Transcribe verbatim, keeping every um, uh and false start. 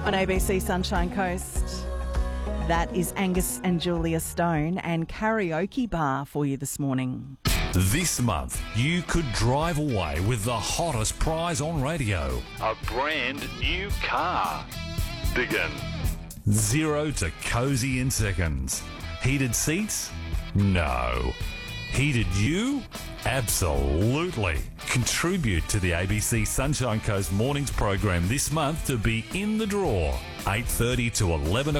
On A B C Sunshine Coast, that is Angus and Julia Stone and Karaoke Bar for you this morning. This month, you could drive away with the hottest prize on radio. A brand new car. Begin. Zero to cozy in seconds. Heated seats? No. Heated you? Absolutely. Contribute to the A B C Sunshine Coast Mornings program this month to be in the draw. eight thirty to eleven